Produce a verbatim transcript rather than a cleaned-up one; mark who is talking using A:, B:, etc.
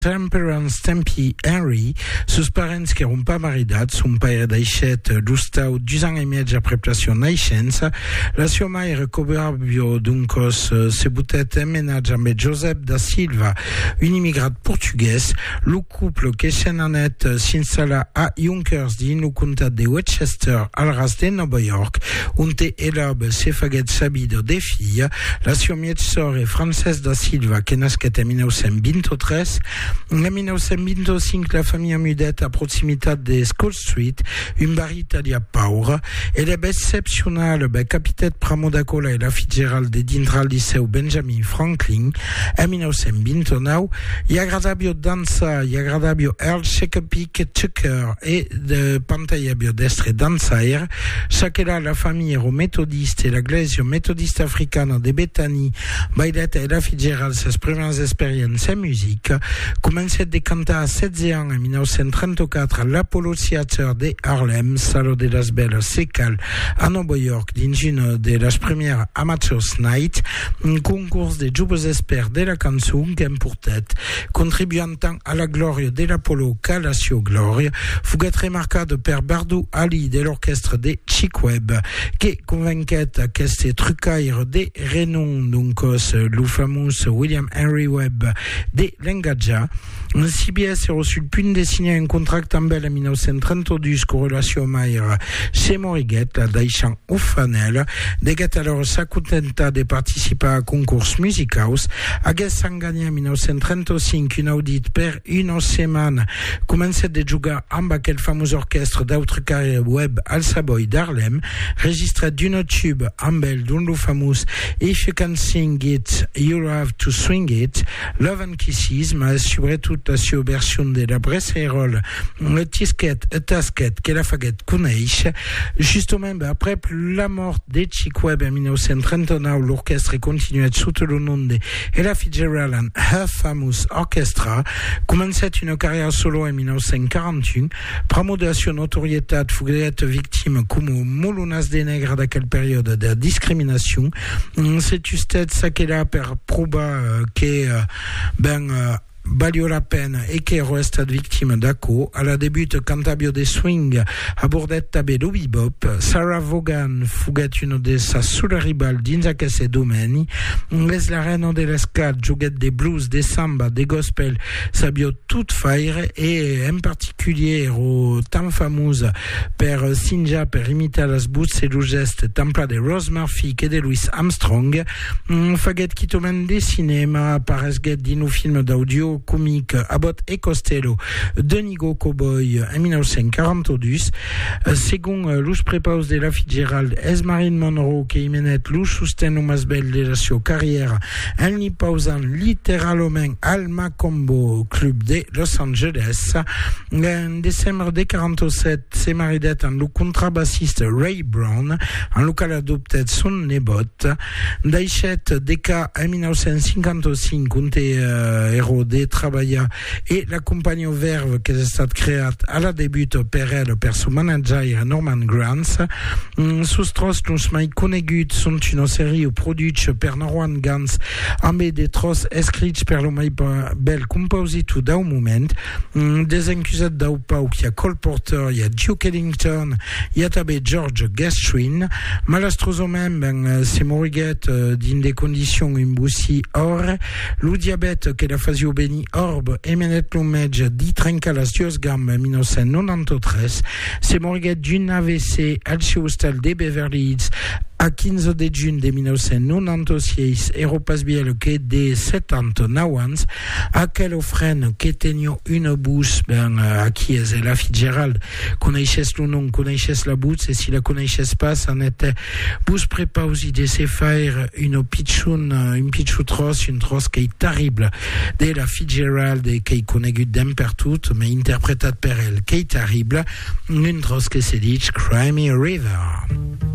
A: Temperance Tempi Henry, sus parents che erano pas maridats, son père d'aixet giustau due ans e mezzo après la nascenza, la sua mère cobrabio duncos se butet emmenaggia amb Joseph da Silva, un immigrat portuguès, lo couple che se n'anet s'installa a Yonkers in lo comtat de Westchester al ras de Nova York, unte elab se faguet sabido de figlia, la sua mietsore Frances da Silva che nasquet en diciannove veintitré. En diciannove veinticinc, la famille mudet a proximitat de Skull Street, un barita di Paura, e l'eb excepcional be capitet Pramodacola e la Fitzgerald de dintre al liceu Benjamin Franklin, en diciannove ventinove, i agradabio danza, i agradabio Earl Shakespeare Tucker e de pantaiabio destre danzaire, chaquela la famille ero metodiste e la glesio metodiste africana de Bethany, baidet e la Fitzgerald ses premières expériences en musique, comencet de cantar a setze ans en diciannove trentaquatre a l'Apollo Theater de Harlem, salo de las belles secal a Nova York, dins une de las premières Amateurs Night, un concours de joves experts de la cançon qu'en portet, contribuant tant à la gloria de l'Apollo qu'à la sua gloria, fuguet remarcado per Bardou Ali de l'orchestre de Chick Webb, que convenquet aquest trucaire de renom, duncos lo famous William Henry Webb de l'Engadja. C B S a reçu le punt de signer un contract amb elle en diciannove trentadus correlation maire chez Moriguet, la d'aixan Ufanel, deguet alors sa contenta de participer a concours musicals, hagués s'han gagné en diciannove trentacinc un audit per una setmana, comencet de jugar amb aquel famós orchestre d'Outre Web al Savoy d'Harlem, registret d'un tube amb el d'un lo famós If You Can Sing It, You'll Have to Swing It, Love and Kisses, ma sobretot la sua version de la Bresserol, le tisquet et tasquet que la faguet coneix, justement après la mort de Chick Webb en diciannove trentanou, l'orchestre continuait sous le nom de Ella Fitzgerald and Her Famous Orchestra, comencet une carrière solo en diciannove quarante-un, pramo de la sua notorietat fuguet victime como molunas de negre d'aquel période de discrimination, c'est justet saquela per proba que ben valio la peine e che ero estat victime d'acco a la debut cantabio de swing a bordet tabe do bebop. Sarah Vaughan fuguet uno de sa sula ribal dins aquests domeni, les la reine de l'esclat juguet de blues, de samba, de gospel, sabio tout faire e en particulier ero tan famosa per Sinja per imitar las boots e lo gest templa de Rose Murphy che de Louis Armstrong, faguet quitomen de cinema aparesguet din o film d'audio comique Abbott et Costello de Nigo Cowboy en diciannove quarantadus, segon l'ús prepaus de la Fitzgerald es Marilyn Monroe que imenet l'ús susten o mas bel de la sua carriera en li pausan literalment al Macombo Club de Los Angeles. En décembre de quarante-sept se maridet en lo contrabassiste Ray Brown, en lo cal adoptet son nebot. D'aixet deca en diciannove cinquanta-cinc unte uh, ero de treballa e la compagnia Verve que ha estat creat a la debut per el per su manager Norman Granz. Sus tros los mai coneguts sunt una sèrie produïts per Norman Granz amb de tros escrits per lo mai bel compositor d'un moment, des encusat d'au pau qui a Cole Porter, hi ha Duke Ellington, hi ha també George Gershwin, malastrosament ben se moriguet din de condicions un boussi or, lo diabète que la fasio beni orb emenet lo mege di trenca las dues gambe en diciannove noranta-tres, se moriguet d'un A V C al seu hostal de Beverly Hills a quinze de juny de diciannove noranta-sis, ero pas biel que de setanta-nou ans, aquel ofren que tenio una bus, ben, aquí és la Fitzgerald, coneixes lo nom, coneixes la bus, e si la coneixes pas, en était bus prepausi de se faire une pitchoun, un pitchou tros, un tros que est terrible, de la Fitzgerald, et que est conegut d'en per tout, mais interpretat per elle, que est terrible, un tros que se dit Cry Me a River.